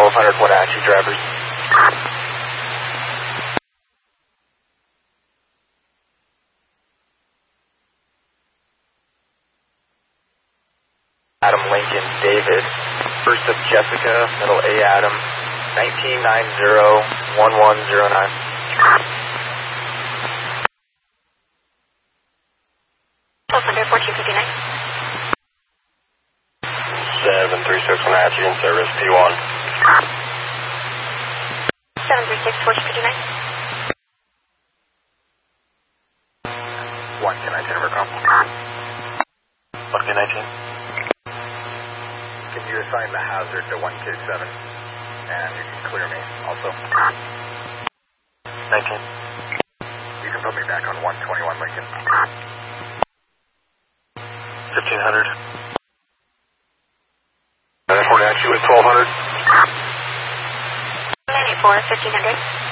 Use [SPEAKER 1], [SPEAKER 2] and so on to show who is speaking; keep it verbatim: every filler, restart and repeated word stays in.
[SPEAKER 1] twelve hundred Wenatchee drivers. Adam Lincoln David, first of Jessica, middle A Adam, nineteen nine zero one one zero nine.
[SPEAKER 2] twelve hundred fourteen fifty-nine.
[SPEAKER 1] seven three six Wenatchee in service, P one.
[SPEAKER 2] seven three six fourteen fifty-nine.
[SPEAKER 1] one K nineteen Evercom. one K nineteen. Can you assign the hazard to one K seven? And you can clear me also. nineteen. You can put me back on one twenty-one Lincoln. fifteen hundred. Wenatchee with twelve hundred.
[SPEAKER 2] nine eight four, fifteen hundred.